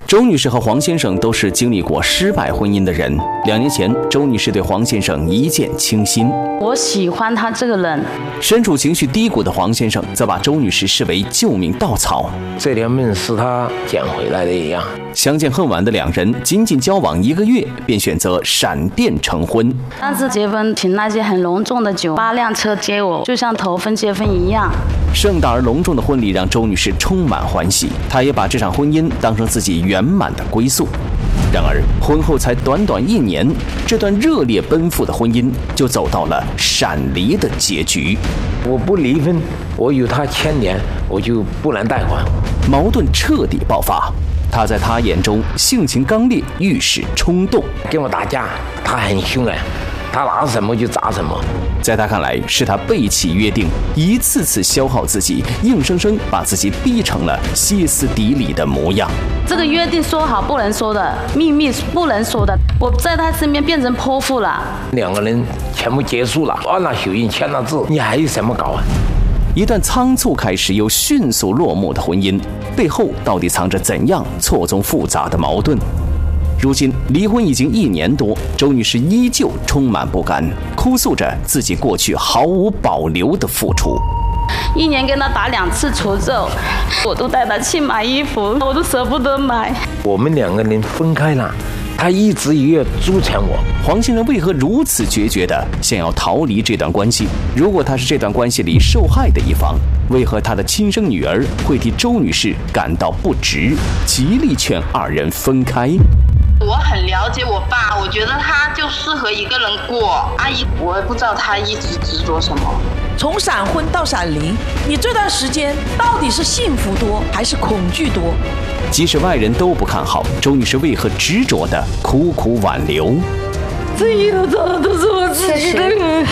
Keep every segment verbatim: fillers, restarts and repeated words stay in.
周女士和黄先生都是经历过失败婚姻的人。两年前，周女士对黄先生一见倾心， 我喜欢他这个人。 身处情绪低谷的黄先生则把周女士视为救命稻草， 这条命是他捡回来的一样。 相见恨晚的两人仅仅交往一个月，便选择闪电成婚。 当时结婚请那些很隆重的酒，八辆车接我，就像头婚结婚一样。 盛大而隆重的婚礼让周女士充满欢喜，她也把这场婚姻当成自己圆满的归宿。然而，婚后才短短一年，这段热烈奔赴的婚姻就走到了闪离的结局。 我不离婚，我有他牵连，我就不能贷款。 矛盾彻底爆发，他在他眼中性情刚烈，遇事冲动， 跟我打架，他很凶哎，他拿什么就砸什么。 在他看来，是他背弃约定，一次次消耗自己，硬生生把自己逼成了歇斯底里的模样。 这个约定说好不能说的，秘密不能说的，我在他身边变成泼妇了。 两个人全部结束了，按了手印，签了字，你还有什么搞啊？ 一段仓促开始又迅速落幕的婚姻，背后到底藏着怎样错综复杂的矛盾？如今离婚已经一年多，周女士依旧充满不甘，哭诉着自己过去毫无保留的付出。 一年跟他打两次除皱，我都带他去买衣服，我都舍不得买。 我们两个人分开了，他一直也要纠缠我。 黄先生为何如此决绝地想要逃离这段关系？如果他是这段关系里受害的一方，为何他的亲生女儿会替周女士感到不值，极力劝二人分开？ 我很了解我爸，我觉得他就适合一个人过。阿姨，我也不知道他一直执着什么。 从闪婚到闪离，你这段时间到底是幸福多还是恐惧多？ 即使外人都不看好，周女士为何执着地苦苦挽留？ 这一路走的都是我自己的人。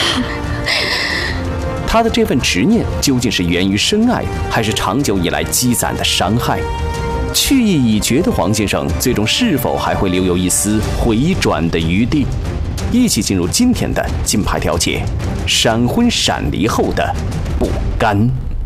她的这份执念究竟是源于深爱，还是长久以来积攒的伤害？去意已决的黄先生，最终是否还会留有一丝回转的余地？一起进入今天的金牌调解：闪婚闪离后的不甘。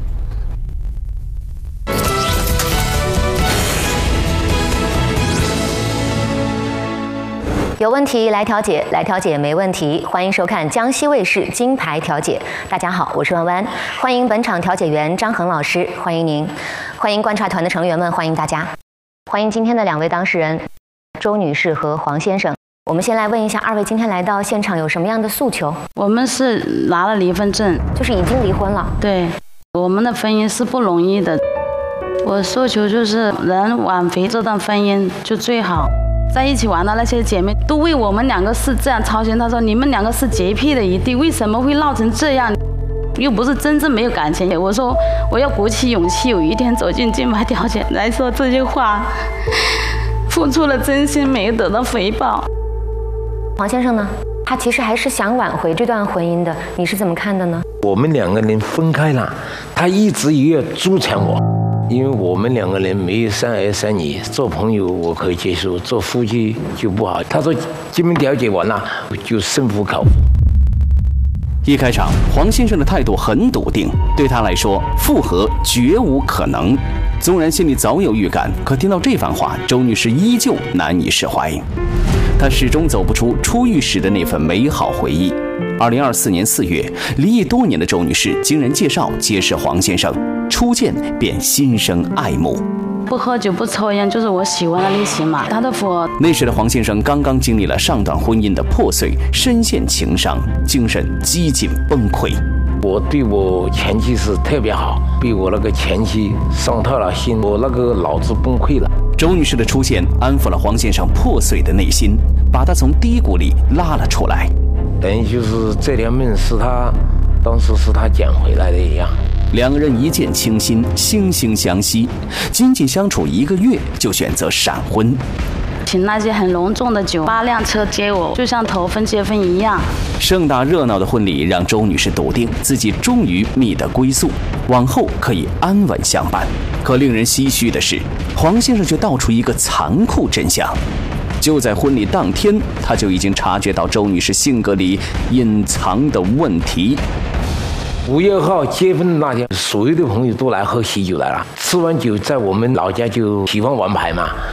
有问题来调解，来调解没问题。欢迎收看江西卫视金牌调解。大家好，我是弯弯，欢迎本场调解员张恒老师，欢迎您，欢迎观察团的成员们，欢迎大家，欢迎今天的两位当事人周女士和黄先生。我们先来问一下二位，今天来到现场有什么样的诉求？ 我们是拿了离婚证， 就是已经离婚了。 对，我们的婚姻是不容易的。我诉求就是能挽回这段婚姻就最好。在一起玩的那些姐妹都为我们两个是这样操心，她说你们两个是洁癖的一对，为什么会闹成这样？又不是真正没有感情。我说我要鼓起勇气，有一天走进金牌调解来说这些话，付出了真心没有得到回报。 黄先生呢？他其实还是想挽回这段婚姻的，你是怎么看的呢？ 我们两个人分开了，他一直也要纠缠我。因为我们两个人没有生儿生女，做朋友我可以接受，做夫妻就不好。他说金门调解完了就心服口服。 一开场，黄先生的态度很笃定，对他来说复合绝无可能。纵然心里早有预感，可听到这番话，周女士依旧难以释怀。她始终走不出出狱时的那份美好回忆。二零二四年四月，离异多年的周女士经人介绍结识黄先生，初见便心生爱慕。 不喝酒不抽烟就是我喜欢的类型嘛。他的佛那时的黄先生刚刚经历了上段婚姻的破碎，深陷情伤，精神几近崩溃。 我对我前妻是特别好，被我那个前妻伤透了心，我那个脑子崩溃了。 周女士的出现安抚了黄先生破碎的内心，把他从低谷里拉了出来。 等于就是这条命是他当时是他捡回来的一样。 两个人一见倾心，惺惺相惜，仅仅相处一个月就选择闪婚。 请那些很隆重的酒，八辆车接我，就像头婚结婚一样。 盛大热闹的婚礼让周女士笃定自己终于觅得归宿，往后可以安稳相伴。可令人唏嘘的是，黄先生却道出一个残酷真相。就在婚礼当天，他就已经察觉到周女士性格里隐藏的问题。 五月号结婚那天，所有的朋友都来喝喜酒来了。吃完酒，在我们老家就喜欢玩牌嘛，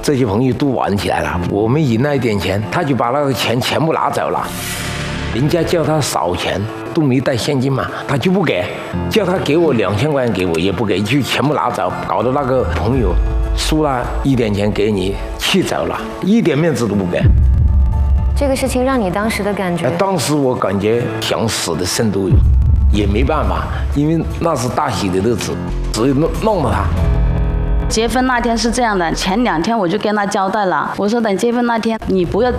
这些朋友都玩起来了。我们赢那一点钱，他就把那个钱全部拿走了。人家叫他少钱，都没带现金嘛，他就不给，叫他给我两千块钱给我也不给，就全部拿走，搞得那个朋友输了一点钱给你，气走了，一点面子都不给。 这个事情让你当时的感觉？ 当时我感觉想死的肾都有，也没办法，因为那是大喜的日子，只有弄弄了他。 结婚那天是这样的，前两天我就跟他交代了，我说等结婚那天你不要